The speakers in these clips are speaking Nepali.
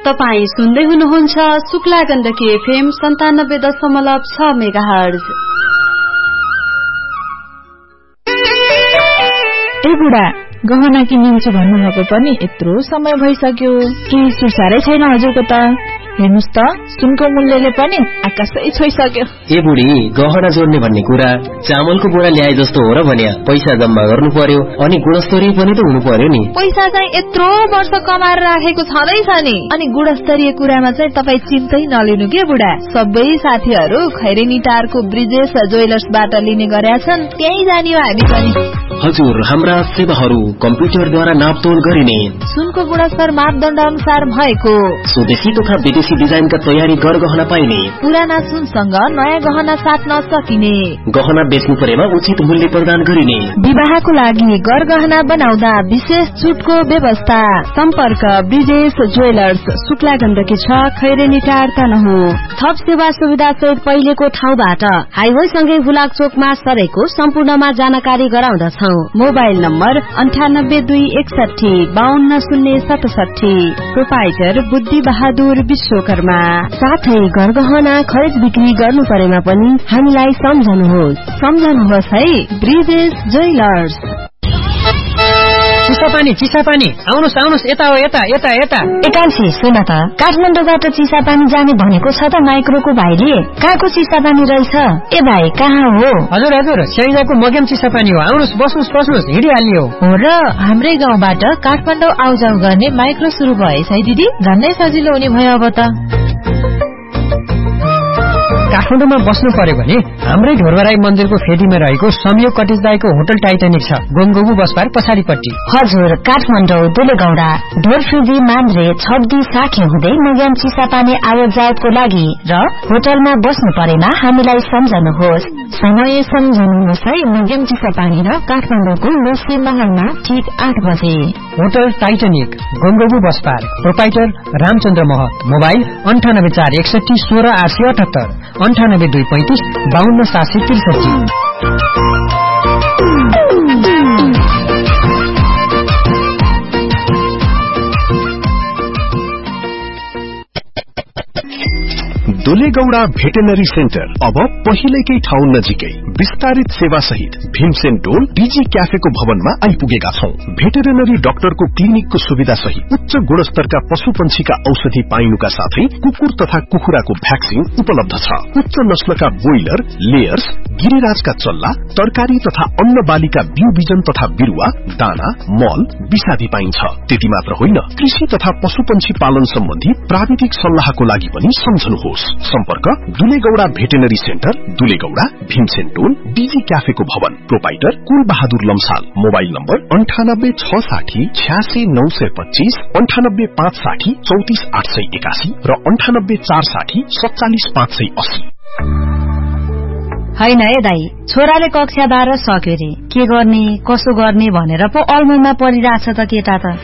तपाई सुन्दै हुनुहुन्छ शुक्ला गण्डकी FM 97.6 मेगाहर्ज। ए बुढा, गहना किनिन्छु भन्नुभएको पनि यत्रो समय भइसक्यो, केही सुसारै छैन हजुरको त। हेर्नुस् त, सुनको मूल्यले पनि आकाशै छोइसक्यो। ए बुढी, गहना जोड्ने भन्ने कुरा चामलको बोरा ल्याए जस्तो हो र भन्या। पैसा जम्मा गर्नु पर्यो अनि गुणस्तरीय पनि त हुनु पर्यो नि। पैसा चाहिँ यत्रो वर्ष कमाएर राखेको छँदैछ नि। अनि गुणस्तरीय कुरामा चाहिँ तपाई चिन्तै नलिनु के बुढा। सबै साथीहरू खैरेनी टारको ब्रिजेश ज्वेलर्सबाट लिने गरेका छन्, त्यही जाने हो हामी पनि। हजुर, हाम्रा सेवाहरू कम्प्युटरद्वारा नापतोल गरिने, सुनको गुणस्तर मापदण्ड अनुसार भएको, स्वदेशी तथा विदेशी डिजाइनका तयारी गरगहना पाइने, पुराना सुनसँग नयाँ गहना साट्न सकिने, गहना बेच्नु परेमा उचित मूल्य प्रदान गरिने, विवाहको लागि गरगहना बनाउँदा विशेष छुटको व्यवस्था। सम्पर्क ब्रिजेश ज्वेलर्स, शुक्ला गण्डकी 6, खैरेनी टार तनहुँ। थप सेवा सुविधा सहित पहिलेको ठाउँबाट हाइवे सँगै हुलाक चोकमा सरेको सम्पूर्णमा जानकारी गराउँदछौ। Mobile number 9826152067। प्रोपाइटर बुद्धि बहादुर विश्वकर्मा। साथै गरगहना खरिद बिक्री गर्नु परेमा पनि हामीलाई सम्झनुहोस् है, ब्रिजेश ज्वेलर्स। चिसापानी आउनुस् यता हो, यता। एकांशी सुन त, काठमाडौँबाट चिसापानी जाने भनेको छ त माइक्रोको भाइले। कहाँको चिसापानी रहेछ? ए भाइ, कहाँ हो? हजुर, स्याइजाको मगेम चिसापानी हो। आउनुस्, बस्नुस्, हिँडिहाल्ने हो र हाम्रै गाउँबाट काठमाडौँ आउजाउ गर्ने माइक्रो सुरु भएछ है दिदी। झन्डै सजिलो हुने भयो अब त। काठमाडौँमा बस्नु पर्यो भने हाम्रै ढोरबराई मन्दिरको फेदीमा रहेको संयोग कटेजदाईको होटल टाइटानिक छ, गोङगोबु बस पार्क पछाडिपट्टि। हजुर, काठमाडौँ दुलेगौडा ढोरफेदी मान्द्रे छब्दी साखे हुँदै मग्याम चिसापानी आवतजावतको लागि र होटलमा बस्नु परेमा हामीलाई सम्झनुहोस्। समय सम्झनुहोस् है, मग्याम चिसापानी र काठमाडौँको लोसे महलमा ठीक 8 बजे। Hotel Titanic, गोङगोबु bus park, proprietor Ramchandra महत। मोबाइल 984161 16878, 9825 52763। दुलेगौडा भेटेनरी सेन्टर अब पहिलेकै ठाउँ नजिकै विस्तारित सेवा सहित भीमसेन डोल डीजी क्याफेको भवनमा आइपुगेका छौं। भेटेरिनरी डाक्टरको क्लिनिकको सुविधा सहित उच्च गुणस्तरका पशुपन्छीका औषधि पाइनुका साथै कुकुर तथा कुखुराको भ्याक्सिन उपलब्ध छ। उच्च नस्लका बोइलर, लेयर्स, गिरिराजका चल्ला, तरकारी तथा अन्न बालीका बिउ बिजन तथा बिरुवा, दाना, मल, विषादी पाइन्छ। त्यति मात्र होइन, कृषि तथा पशुपन्छी पालन सम्बन्धी प्राविधिक सल्लाहको लागि पनि सम्झनुहोस्। सम्पर्क दुलेगौडा भेटेनरी सेन्टर, दुलेगौडा, भीमसेन टोल, डीजी क्याफेको भवन, प्रोपाइटर कुल बहादुर लम्साल। मोबाइल नम्बर 9860 86 925, 98 560 34 881 र 98 460 47 580। हैन ए दाई, छोराले कक्षा 12 सक्यो रे, के गर्ने कसो गर्ने भनेर पो अलमलमा परिरहेछ त केटा त।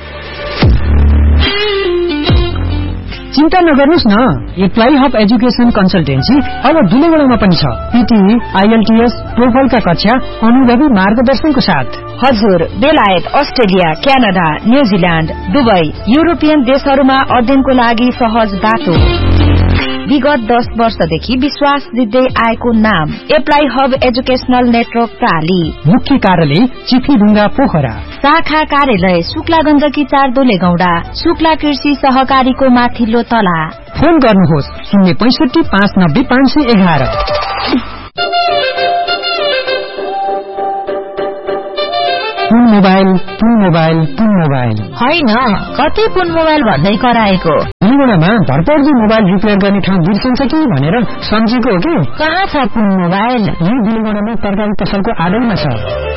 चिन्ता नगर्नुस् न, एप्लाई हब एजुकेसन कन्सल्टेन्सी अब दुलेगौडामा पनि छ। पीटी, आईएलटीएस, टोफलका कक्षा अनुभवी मार्गदर्शनको साथ। हजुर, बेलायत, Australia, Canada, New Zealand, Dubai, European देशहरूमा अध्ययनको लागि सहज बाटो। विगत 10 वर्षदेखि विश्वास जित्दै आएको नाम एप्लाई हब एजुकेशनल नेटवर्क प्राली। मुख्य कार्यालय चिखलीढुङ्गा पोखरा, शाखा कार्यालय शुक्ला गण्डकी 4 दुलेगौडा, शुक्ला कृषि सहकारीको माथिल्लो तला। फोन गर्नुहोस् 065 590 511। पुन मोबाइल होइन, कतै पुन मोबाइल भन्दै कराएको। दुलेगौडामा भरपर्दो मोबाइल रिपेयर गर्ने ठाउँ बिर्सिन्छ कि भनेर सम्झेको हो कि। कहाँ छ पुन मोबाइल? यही दुलेगौडामा तरकारी पसलको आडैमा छ।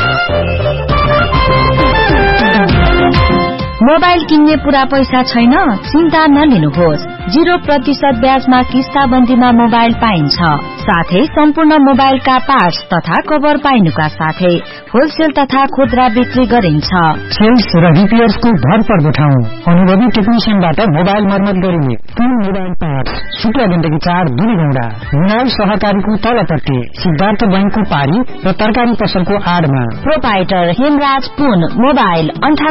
मोबाइल किन्ने पूरा पैसा छैन? चिन्ता नलिनुहोस्, 0% ब्याजमा किस्ताबन्दीमा मोबाइल पाइन्छ। साथै सम्पूर्ण मोबाइलका पार्ट्स तथा कभर पाइनुका साथै होलसेल तथा खुद्रा बिक्री गरिन्छ। सेल्स र रिपेयर्सको भरपर्दो ठाउँ। अनुभवी टेक्निशियनबाट मोबाइल मर्मत गरिने पूर्ण मोबाइल पार्ट्स। शुक्ला गण्डकी 4 दुलेगौडा, हिमाल सहकारीको तलपट्टि, सिद्धार्थ बैंकको पारी र तरकारी पसलको आडमा। प्रोपाइटर हेमराज पुन। मोबाइल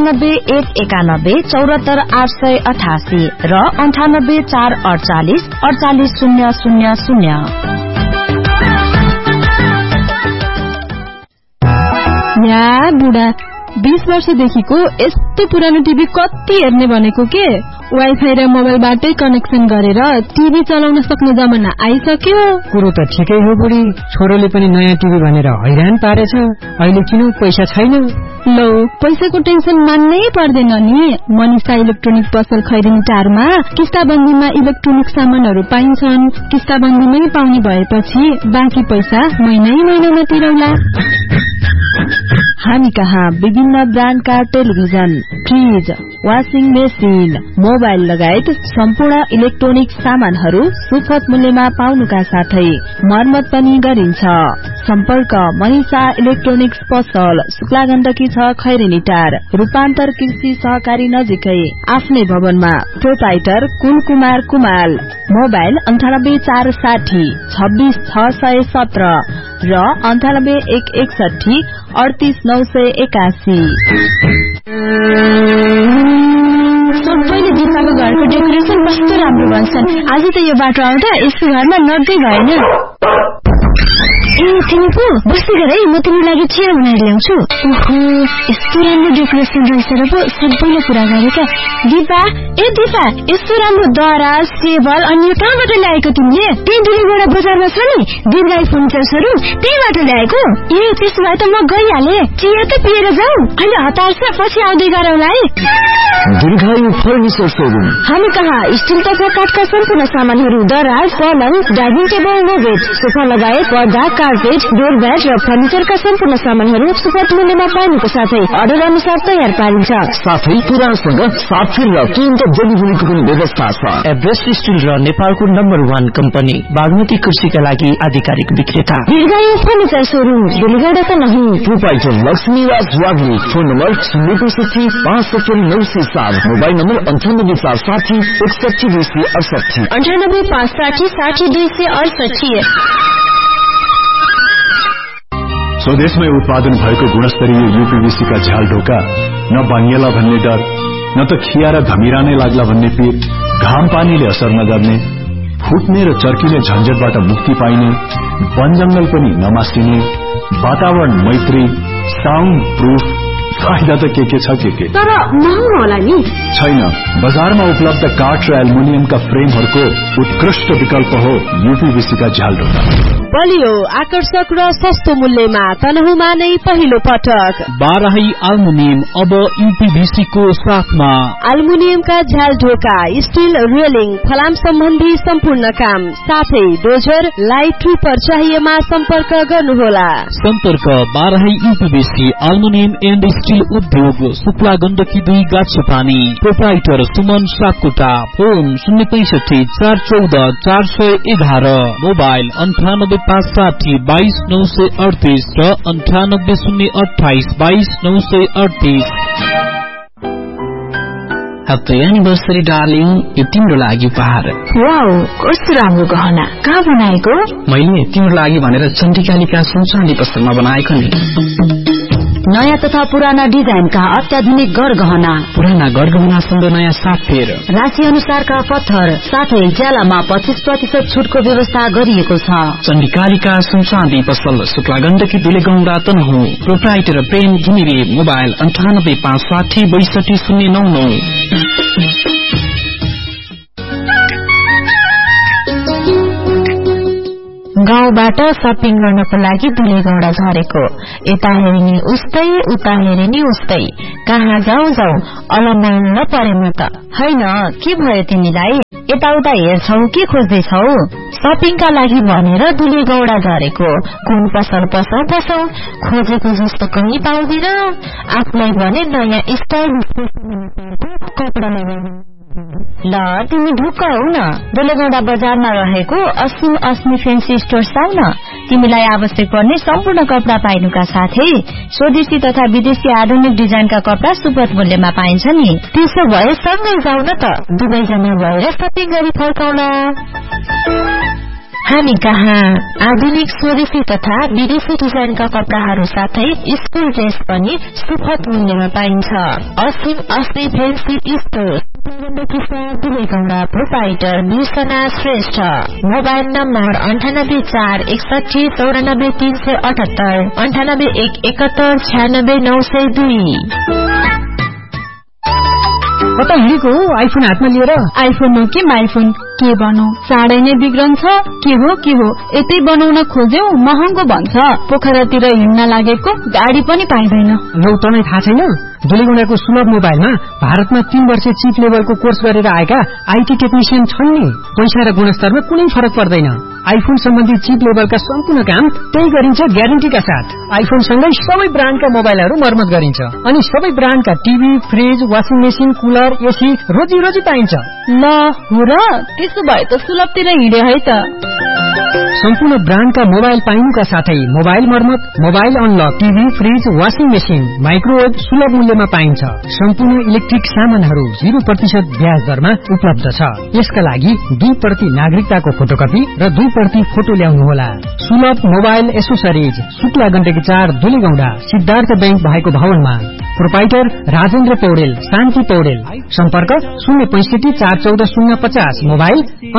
9819947888 र 9844848000। या बुढा 20 वर्षदेखिको यस्तो पुरानो टिभी कति हेर्ने भनेको के? वाइफाई र मोबाइलबाटै कनेक्सन गरेर टिभी चलाउन सक्ने जमाना आइसक्यो। कुरो त ठिकै हो बुढी, छोरोले पनि नयाँ टिभी भनेर हैरान पारेछ। अहिले किन पैसा छैन? लौ, पैसाको टेन्सन मान्नै पर्दैन नि। मनिषा इलेक्ट्रोनिक पसल खैरेनी टारमा किस्ताबन्दीमा इलेक्ट्रोनिक सामानहरू पाइन्छन्। किस्ताबन्दीमै पाउने भएपछि बाँकी पैसा महिनामा तिरौला। हामी कहाँ विभिन्न ब्रान्डका television, fridge, washing machine, mobile लगायत सम्पूर्ण इलेक्ट्रोनिक सामानहरू सुपथ मूल्यमा पाउनुका साथै मर्मत पनि गरिन्छ। सम्पर्क मनिषा इलेक्ट्रोनिक्स पसल, शुक्ला गण्डकी 6 खैरेनी टार, रूपान्तर कृषि सहकारी नजिकै, आफ्नै भवनमा। प्रोपाइटर कुलकुमार कुमाल। मोबाइल 9846 26617 र 9861 38981। सबैले दिपाको घरको डेकोरेसन कस्तो राम्रो भन्छन्। आज त यो बाटो आउँदा यसको घरमा नगै भएन। ए तिमीको बस्दै गर है, म तिम्रो लागि चिया बनाएर ल्याउँछु। ओहो, यस्तो राम्रो डेकोरेसन रहेछ र पो सबैले कुरा गरेका। दिपा, ए दिपा, यस्तो राम्रो दराज, टेबल अनि यो कहाँबाट ल्याएको तिमीले? त्यही दुलेगौडा बजारमा छ नि दीर्घायु फर्निचर सोरुम, त्यहीबाट ल्याएको। ए त्यसो भए त म गइहाले। चिया त पिएर जाऊ, अहिले हतार छ, पछि आउँदै गरौँला है। दीर्घायु फर्निचर सोरुम। हामी कहाँ स्टिल तथा काठका सम्पूर्ण सामानहरू, दराज, पलङ, डाइनिङ टेबल, बेड, सोफा लगायत पर्दा, कार्पेट, डोरम्याट र फर्निचरका सम्पूर्ण सामानहरू सुपथ मूल्यमा पाइनुको साथै अर्डर अनुसार तयार पारिन्छ। साथै पुरानसँग साफिर र तुरन्त डेलिभरीको पनि व्यवस्था छ। एभरेस्ट स्टिल र नेपालको नम्बर 1 कम्पनी बागमती कृषिका लागि आधिकारिक विक्रेता दीर्घायु फर्निचर सोरुम, दुलेगौडा त नहीं। Proprietor Laxmiraj वाग्मी। Phone number 065 57907, mobile number 9846 61268, 9856 60268। स्वदेशमै उत्पादन भएको गुणस्तरीय यूपीवीसी का झ्याल ढोका न बाङ्गेला भन्ने डर, न त खिया र धमिरा नै लाग्ला भन्ने पीर, घाम पानीले असर नगर्ने, फुट्ने र चर्किने झन्झटबाट मुक्ति पाइने, वन जंगल पनि नमास्टिने, वातावरण मैत्री, साउन्ड प्रूफ, फाइदा त के छ के तर महँगो होला नि? छैन, बजारमा उपलब्ध काठ र एल्युमिनियमका फ्रेमहरूको उत्कृष्ट विकल्प हो यूपीवीसी का झ्याल ढोका। बलियो, आकर्षक र सस्तो मूल्यमा तनहुमा नै पहिलो पटक बाराही एल्युमिनियम अब यूपीवीसी को साथमा। एल्युमिनियमका झ्याल ढोका, स्टिल रेलिङ, फलाम सम्बन्धी सम्पूर्ण काम, साथै डोजर, लाइट ट्रिपर चाहिएमा सम्पर्क गर्नुहोला। सम्पर्क Barahi UPVC aluminium and still उद्योग, Shukla Gandaki 2 गाछपानी। Proprietor Suman Sapkota. Phone 065 414 411, mobile 9856 22938 र 98028 22938। ह्याप्पी एनिभर्सरी डार्लिङ, यो तिम्रो लागि उपहार। वाउ, कस्तो राम्रो गहना, कहाँ बनाएको? मैले तिम्रो लागि भनेर चण्डिकालिका सुनचाँदी पसलमा बनाएको नि। नयाँ तथा पुराना डिजाइनका अत्याधुनिक गरगहना, पुराना गरगहनासँग नयाँ साफेर, राशि अनुसारका पत्थर, साथै ज्यालामा 25% छुटको व्यवस्था गरिएको छ। चण्डिकालिका सुनचाँदी पसल, शुक्ला गण्डकी दुलेगौडा तनहुँ। प्रोप्राइटर प्रेम घिमिरे। मोबाइल 9856 62099। गाउँबाट सपिङ गर्नको लागि दुलेगौडा झरेको, यता हेरिने उस्तै उता हेरिने उस्तै, कहाँ जाऊ अलमल्ल परेम त। हैन, के भयो तिमीलाई? यताउता हेर्छौ के खोज्दैछौ? सपिङका लागि भनेर दुलेगौडा झरेको, कुन पसल पसौ खोजेको जस्तो कहीँ पाउँदिन। आफूलाई भने नयाँ स्टाइल कपडा लगाउनु ल तिमी ढुक्क हौ न, दोलेगौडा बजारमा रहेको असीम अस्मी फेन्सी स्टोर आउ न। तिमीलाई आवश्यक पर्ने सम्पूर्ण कपडा पाइनुका साथै स्वदेशी तथा विदेशी आधुनिक डिजाइनका कपडा सुपथ मूल्यमा पाइन्छ नि। त्यसो भए सँगै जाउ न त, दुवैजना भएर सपिङ गरी फर्काउला। हामी कहाँ आधुनिक स्वदेशी तथा विदेशी डिजाइनका कपडाहरू साथै स्कुल ड्रेस पनि सुपथ मूल्यमा पाइन्छ। असीम अस्मी fancy store दुलेगौडा, proprietor बिर्सना Shrestha. Mobile number 9841944378 9811719692। कता हिँडेको हो आइफोन हातमा लिएर? आइफोन हो कि माइफोन के बनौ, चाँडै नै बिग्रन्छ। के हो यतै बनाउन खोज्यौ महँगो भन्छ। पोखरातिर हिँड्न लागेको गाडी पनि पाइँदैन। नौ तँलाई थाहा छैन? दुलेगौडाको सुलभ मोबाइलमा भारतमा 3 वर्ष चिप लेभलको कोर्स गरेर आएका आईटी टेक्निशियन छन् नि। पैसा र गुणस्तरमा कुनै फरक पर्दैन। आइफोन सम्बन्धी चिप लेभलका सम्पूर्ण काम त्यही गरिन्छ ग्यारेन्टीका साथ। आइफोन सँगै सबै ब्रान्डका मोबाइलहरू मर्मत गरिन्छ अनि सबै ब्रान्डका TV, fridge, washing machine, cooler, AC रोजी पाइन्छ। ल हो र, त्यसो भए त सुलभतिर हिँडे है त। सम्पूर्ण ब्रान्डका मोबाइल पाइनुका साथै मोबाइल मर्मत, mobile unlock, TV, fridge, washing machine, microwave सुलभ मूल्यमा पाइन्छ। सम्पूर्ण इलेक्ट्रिक सामानहरू 0% ब्याज दरमा उपलब्ध छ। यसका लागि 2% नागरिकताको फोटोकपी र 2% फोटो ल्याउनुहोला। सुलभ mobile accessories, Shukla Gandaki 4 दुलेगौडा, Siddhartha bank भएको भवनमा। प्रोपाइटर राजेन्द्र पौडेल, शान्ति पौडेल। सम्पर्क 065 414 050, मोबाइल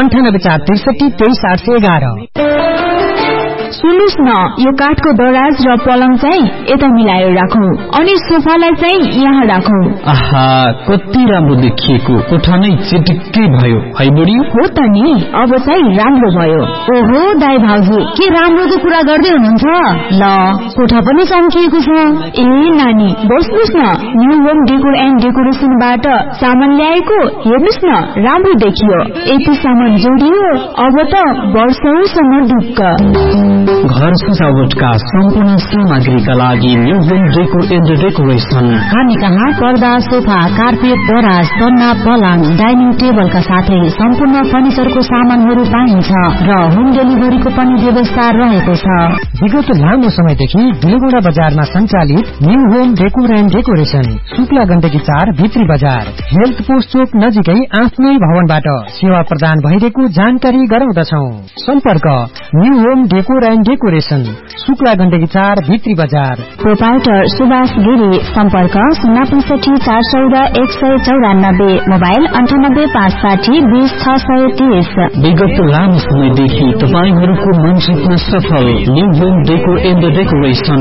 98 463 23 सुन्नुस् न, यो काठको दराज र पलङ चाहिँ यता मिलाएर राखौं अनि सोफालाई चाहिँ यहाँ राखौं। आहा, कति राम्रो देखिएको, कोठा नै चिटिक्कै भयो है बुढी। हो त नि, अब चाहिँ राम्रो भयो। ओहो दाइ भाउजू, के राम्रोको कुरा गर्दै हुनुहुन्छ? ल कोठा पनि चम्किएको छ। ए नानी बस्नुस् न, न्यू होम डेकोर एन्ड डेकोरेसनबाट सामान ल्याएको, हेर्नुस् न राम्रो देखियो। यति सामान जोडियो, अब त वर्षौसम्म ढुक्क। घर सजावटका सम्पूर्ण सामग्रीका लागि new home decor and decoration. हामी कहाँ पर्दा, सोफा, कार्पेट, दराज, पन्ना, पलङ, डाइनिङ टेबलका साथै सम्पूर्ण फर्निचरको सामानहरू पाइन्छ र होम डेलिभरीको पनि व्यवस्था रहेको छ। विगत लामो समयदेखि दुलेगौडा बजारमा सञ्चालित new home decor and decoration, Shukla Gandaki 4 भित्री बजार, हेल्थ पोस्ट चोक नजिकै आफ्नै भवनबाट सेवा प्रदान भइरहेको जानकारी गराउँदछौ। सम्पर्क new home decor and decoration, Shukla Gandaki 4 भित्री बजार। प्रोपाइटर सुभाष गिरी। सम्पर्क 065 414 194, मोबाइल 98 560 20 630। विगत लामो समयदेखि तपाईहरूको मन जित्न सफल new home decor and decoration.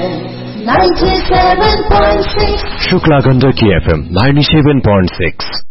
Shukla Gandaki FM 97.6।